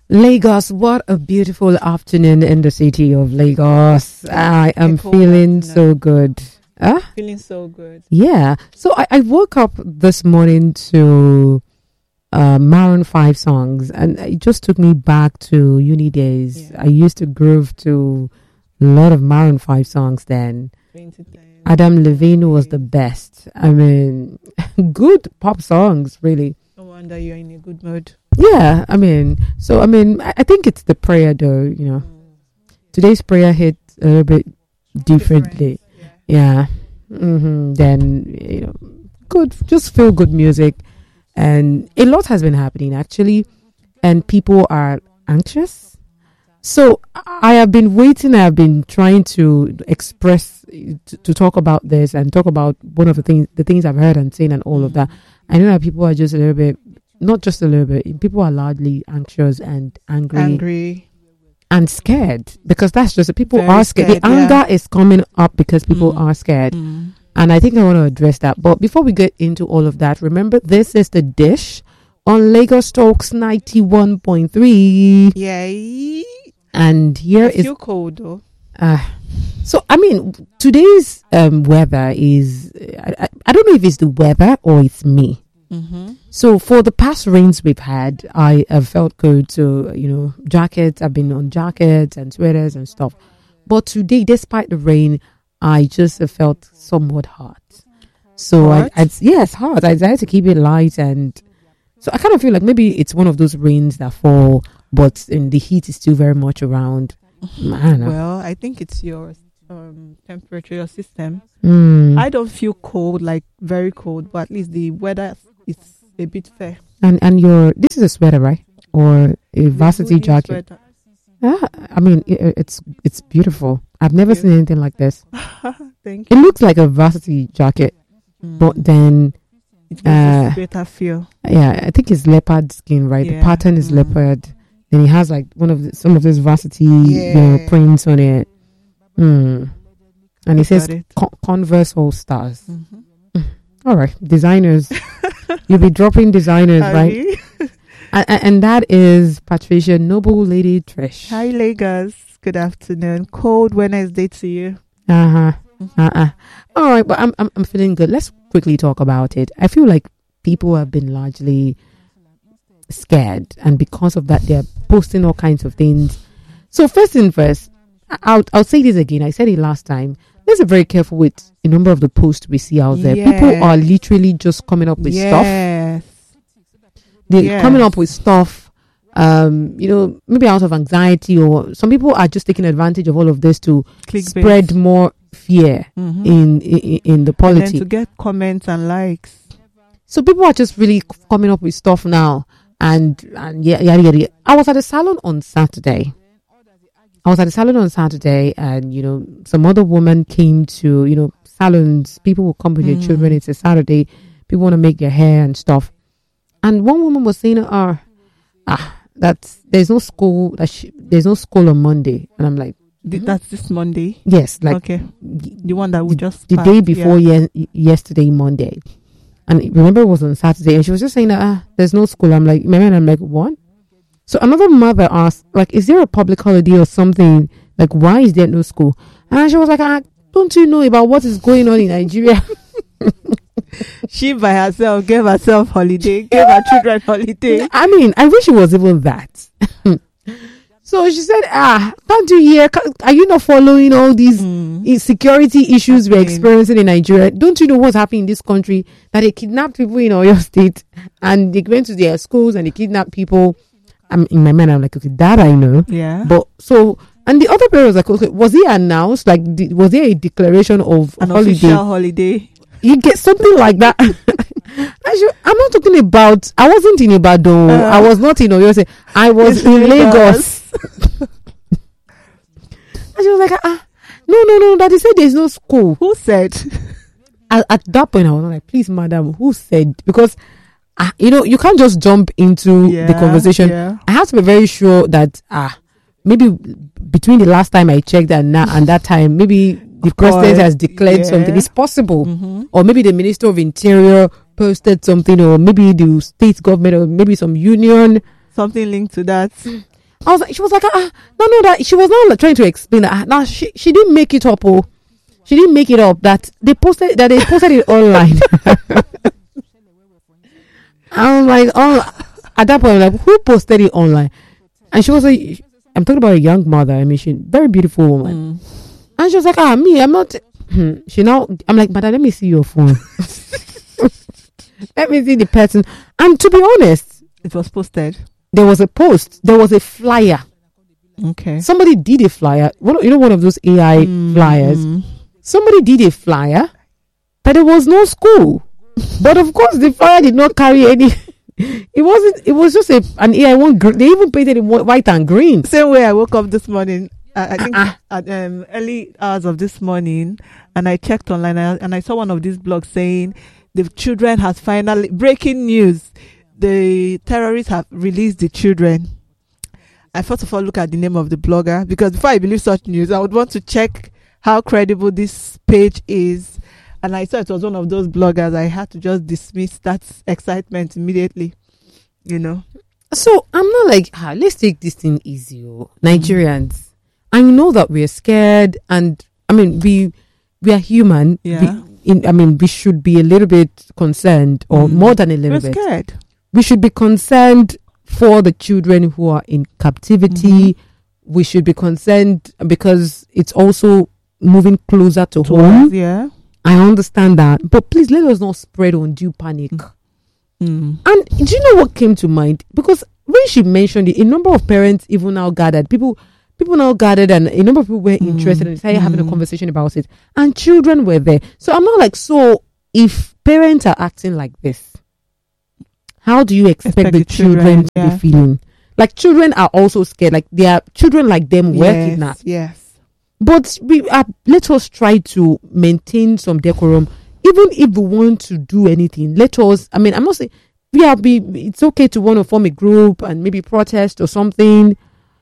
Lagos, what a beautiful afternoon in the city of Lagos. I am feeling so good. Huh? Feeling so good. Yeah. So I woke up this morning to Maroon 5 songs, and it just took me back to uni days. Yeah. I used to groove to a lot of Maroon 5 songs then. 2010. Adam Levine was the best. I mean, good pop songs, really. No wonder you're in a good mood. Yeah, I think it's the prayer though, you know. Today's prayer hit a little bit differently. Yeah. Yeah. Then, you know, good, just feel good music. And a lot has been happening actually, and people are anxious. So I have been waiting, I have been trying to express, to talk about this and talk about one of the things I've heard and seen and all of that. I know that people are just a little bit, not just a little bit, people are loudly anxious and angry and scared, because that's just, people Very are scared. The anger is coming up because people are scared. And I think I want to address that. But before we get into all of that, remember, this is The Dish on Lagos Talks 91.3. Yay. And here I is... feel cold though. So, I mean, today's weather is... I don't know if it's the weather or it's me. So for the past rains we've had, I have felt good. So, you know, jackets, I've been on jackets and sweaters and stuff. But today, despite the rain, I just have felt somewhat hot. So Hot? Yes, hot. I decided to keep it light, and so I kind of feel like maybe it's one of those rains that fall, but the heat is still very much around. I don't know. Well, I think it's your temperature, your system. Mm. I don't feel cold, like very cold, but at least the weather is a bit fair. And this is a sweater, right? Or a varsity Hoodie, jacket? sweater. I mean, it's beautiful. I've never seen anything like this. Thank It you. looks like a varsity jacket, but then It gives us a better feel. yeah, I think it's leopard skin, right? The Yeah. pattern is leopard. Then it has like some of those varsity you know, prints on it. And it says Got it. Converse All Stars. Mhm. All right, designers. You'll be dropping designers, right? Abi? And that is Patricia Noble, Lady Trish. Hi Lagos. Good afternoon. Cold Wednesday to you. All right, but I'm feeling good. Let's quickly talk about it. I feel like people have been largely scared, and because of that, they're posting all kinds of things. So first thing first, I'll say this again. I said it last time. Let's be very careful with a number of the posts we see out there. Yes. People are literally just coming up with stuff. Yes. They're coming up with stuff, you know, maybe out of anxiety, or some people are just taking advantage of all of this to Clickbait. spread more fear in the And then polity. to get comments and likes. So people are just really coming up with stuff now, and yeah. I was at a salon on Saturday. And you know, some other woman came to, you know, salons. People will come with their children. It's a Saturday. People want to make their hair and stuff. And one woman was saying, there's no school. There's no school on Monday. And I'm like, That's this Monday. yes, like Okay. The one that we just the passed, day before yesterday, Monday. And remember, it was on Saturday, and she was just saying that there's no school. I'm like, what? So another mother asked, like, is there a public holiday or something? Like, why is there no school? And she was like, don't you know about what is going on in Nigeria? She by herself gave herself holiday, gave her children holiday. I mean, I wish it was even that. So she said, can't you hear? Are you not following all these insecurity issues we're experiencing in Nigeria? Don't you know what's happening in this country? That they kidnapped people in Oyo State, and they went to their schools and they kidnapped people. In my mind, I'm like, okay, that I know. Yeah. But so, and the other parent was like, okay, was it announced? Like, was there a declaration of An holiday? official holiday. You get something like that. I'm not talking about, I wasn't in Ibadan. I was not in Oyo State. I was in Lagos. And she was like, no, that they said there's no school. Who said? At that point, I was like, please, madam, who said? Because, you know, you can't just jump into the conversation. Yeah. I have to be very sure that, maybe between the last time I checked and that time, maybe the president has declared something. It's possible. Or maybe the Minister of Interior posted something, or maybe the state government, or maybe some union. Something linked to that. I was like, she was like, no, that she was not trying to explain that. Now she didn't make it up. Oh, she didn't make it up. That they posted it online. I was like, at that point, like, who posted it online? And she was like, I'm talking about a young mother. I mean, she's a very beautiful woman. And she was like, me, I'm not. I'm like, madam, let me see your phone. Let me see the person. And to be honest, it was posted. There was a post. There was a flyer. Okay. Somebody did a flyer. One of those AI flyers. Somebody did a flyer, but there was no school. But of course, the flyer did not carry any. It wasn't. It was just an AI one. They even painted it white and green. Same way I woke up this morning. I think at early hours of this morning, and I checked online, and I saw one of these blogs saying the children has finally breaking news. The terrorists have released the children. I first of all look at the name of the blogger, because before I believe such news, I would want to check how credible this page is. And I saw it was one of those bloggers. I had to just dismiss that excitement immediately, So I'm not like, let's take this thing easy, Nigerians. I know that we're scared, and I mean we are human. Yeah. We should be a little bit concerned, or more than a little bit. We're scared. We should be concerned for the children who are in captivity. We should be concerned because it's also moving closer to home. Yeah. I understand that. But please let us not spread undue panic. And do you know what came to mind? Because when she mentioned it, a number of parents even now gathered. People now gathered, and a number of people were interested and decided having a conversation about it. And children were there. So I'm not like, so if parents are acting like this, how do you expect the children to be feeling? Like, children are also scared. Like, they are children like them were kidnapped. Yes. But let us try to maintain some decorum. Even if we want to do anything, let us. I mean, I'm not saying it's okay to want to form a group and maybe protest or something,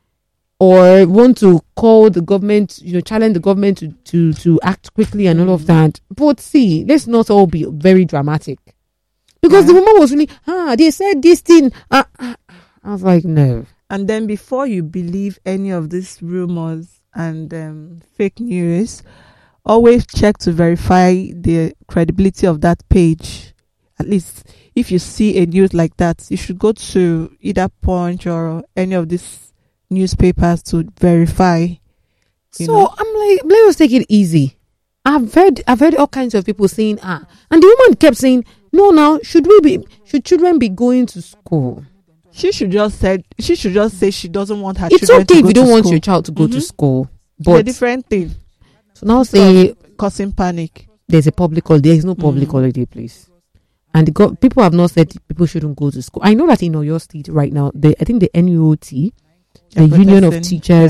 or want to call the government, challenge the government to act quickly and all of that. But see, let's not all be very dramatic. Because the woman was really, they said this thing. I was like, no. And then before you believe any of these rumors and fake news, always check to verify the credibility of that page. At least if you see a news like that, you should go to either Punch or any of these newspapers to verify. So I'm like, let us take it easy. I've heard all kinds of people saying, and the woman kept saying, no, now should children be going to school? She should just say she doesn't want her it's children okay to if go you don't to want school. your child to go to school, but it's a different thing. So now say causing panic. There's a public holiday. There is no public holiday, please. And people have not said people shouldn't go to school. I know that in Oyo State right now, I think the NUOT, the Union of Teachers,